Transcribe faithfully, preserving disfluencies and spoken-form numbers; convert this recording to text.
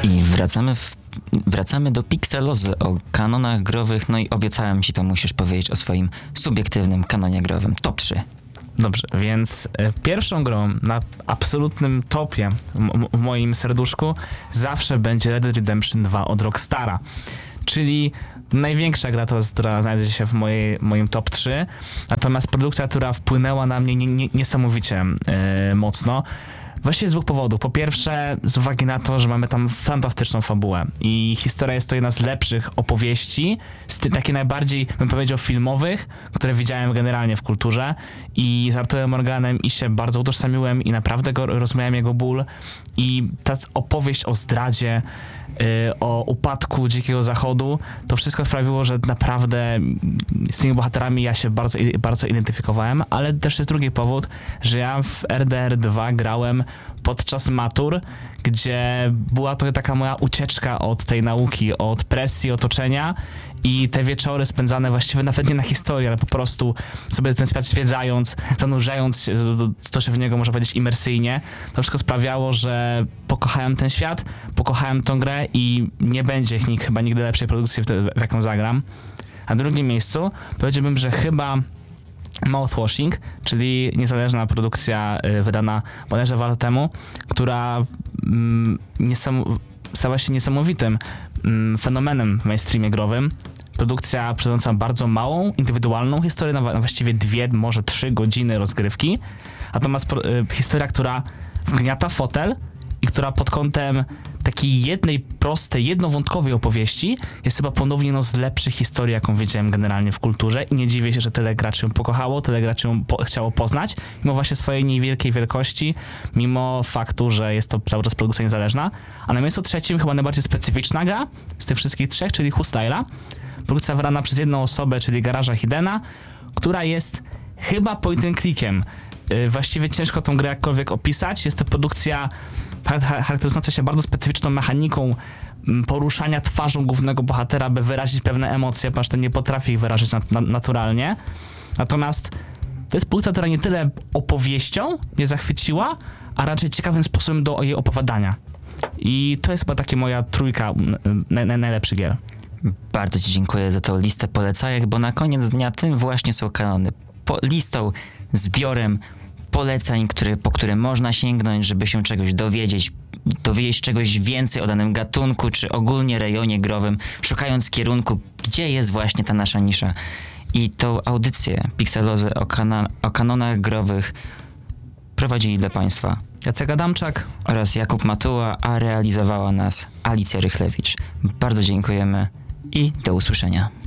I wracamy, w, wracamy do Pixelozy, o kanonach growych, no i obiecałem ci, to musisz powiedzieć o swoim subiektywnym kanonie growym. Top trzy. Dobrze, więc e, pierwszą grą na absolutnym topie m- w moim serduszku zawsze będzie Red Dead Redemption dwa od Rockstara, czyli największa gra, to, która znajdzie się w mojej, moim top trzy, natomiast produkcja, która wpłynęła na mnie nie, nie, niesamowicie e, mocno. Właściwie z dwóch powodów. Po pierwsze, z uwagi na to, że mamy tam fantastyczną fabułę i historia jest to jedna z lepszych opowieści, z ty, takie najbardziej, bym powiedział, filmowych, które widziałem generalnie w kulturze, i z Arturem Morganem i się bardzo utożsamiłem i naprawdę go rozumiałem, jego ból, i ta opowieść o zdradzie, yy, o upadku Dzikiego Zachodu, to wszystko sprawiło, że naprawdę z tymi bohaterami ja się bardzo, bardzo identyfikowałem, ale też jest drugi powód, że ja w R D R dwa grałem podczas matur, gdzie była to taka moja ucieczka od tej nauki, od presji otoczenia, i te wieczory spędzane właściwie nawet nie na historii, ale po prostu sobie ten świat zwiedzając, zanurzając się, to się w niego, można powiedzieć, imersyjnie, to wszystko sprawiało, że pokochałem ten świat, pokochałem tą grę i nie będzie nikt, chyba nigdy lepszej produkcji, w, te, w jaką zagram. A na drugim miejscu powiedziałbym, że chyba Mouthwashing, czyli niezależna produkcja y, wydana bodajże dwa lata temu, która mm, niesam- stała się niesamowitym mm, fenomenem w mainstreamie growym. Produkcja przedstawiająca bardzo małą, indywidualną historię, na, na właściwie dwie, może trzy godziny rozgrywki, natomiast pro, y, historia, która wgniata fotel i która pod kątem takiej jednej prostej, jednowątkowej opowieści jest chyba ponownie jedną z lepszych historii, jaką widziałem generalnie w kulturze, i nie dziwię się, że tyle graczy ją pokochało, tyle graczy ją po- chciało poznać, mimo właśnie swojej niewielkiej wielkości, mimo faktu, że jest to cały czas produkcja niezależna. A na miejscu trzecim chyba najbardziej specyficzna gra z tych wszystkich trzech, czyli Hostile'a. Produkcja wydana przez jedną osobę, czyli Garaża Hiddena, która jest chyba point and clickiem. Yy, właściwie ciężko tą grę jakkolwiek opisać. Jest to produkcja charakteryzująca się bardzo specyficzną mechaniką poruszania twarzą głównego bohatera, by wyrazić pewne emocje, ponieważ ten nie potrafi ich wyrazić nat- na- naturalnie. Natomiast to jest produkcja, która nie tyle opowieścią mnie zachwyciła, a raczej ciekawym sposobem do jej opowiadania. I to jest chyba taka moja trójka na- na- najlepszych gier. Bardzo ci dziękuję za tą listę polecajek, bo na koniec dnia tym właśnie są kanony. Po, listą, zbiorem polecań, który, po które można sięgnąć, żeby się czegoś dowiedzieć, dowiedzieć czegoś więcej o danym gatunku, czy ogólnie rejonie growym, szukając kierunku, gdzie jest właśnie ta nasza nisza. I tą audycję Pixelozy o, kana- o kanonach growych prowadzili dla Państwa Jacek Adamczak oraz Jakub Matuła, a realizowała nas Alicja Rychlewicz. Bardzo dziękujemy i do usłyszenia.